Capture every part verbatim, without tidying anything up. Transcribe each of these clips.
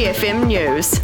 Toki F M News.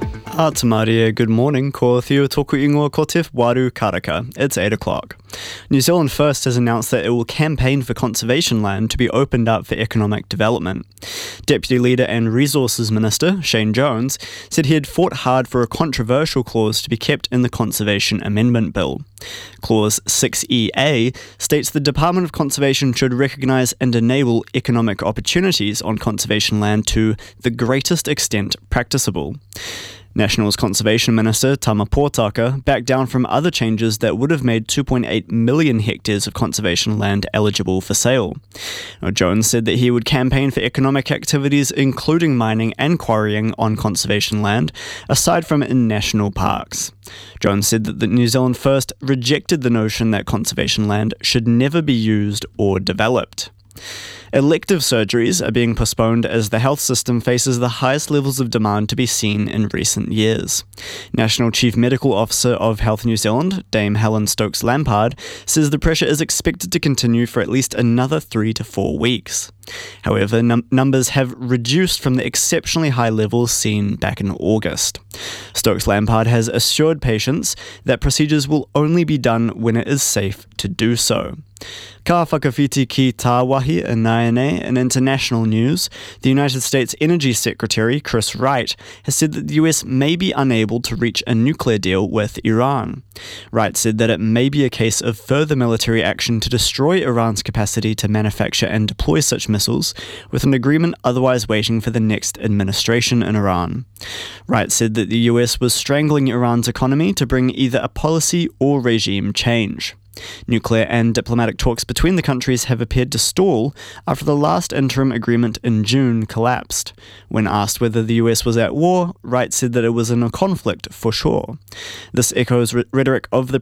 Atamaria, good morning. Ko Theo Toku Ingoa ko te Waru Karaka. It's eight o'clock. New Zealand First has announced that it will campaign for conservation land to be opened up for economic development. Deputy Leader and Resources Minister Shane Jones said he had fought hard for a controversial clause to be kept in the Conservation Amendment Bill. Clause six E A states the Department of Conservation should recognise and enable economic opportunities on conservation land to the greatest extent practicable. National's Conservation Minister Tama Potaka backed down from other changes that would have made two point eight million hectares of conservation land eligible for sale. Now, Jones said that he would campaign for economic activities including mining and quarrying on conservation land, aside from in national parks. Jones said that the New Zealand First rejected the notion that conservation land should never be used or developed. Elective surgeries are being postponed as the health system faces the highest levels of demand to be seen in recent years. National Chief Medical Officer of Health New Zealand, Dame Helen Stokes-Lampard, says the pressure is expected to continue for at least another three to four weeks. However, num- numbers have reduced from the exceptionally high levels seen back in August. Stokes-Lampard has assured patients that procedures will only be done when it is safe to do so. Ka whakawhiti ki tā wahi a Naiane in international news, the United States Energy Secretary Chris Wright has said that the U S may be unable to reach a nuclear deal with Iran. Wright said that it may be a case of further military action to destroy Iran's capacity to manufacture and deploy such missiles, with an agreement otherwise waiting for the next administration in Iran. Wright said that the U S was strangling Iran's economy to bring either a policy or regime change. Nuclear and diplomatic talks between the countries have appeared to stall after the last interim agreement in June collapsed. When asked whether the U S was at war, Wright said that it was in a conflict for sure. This echoes re- rhetoric of the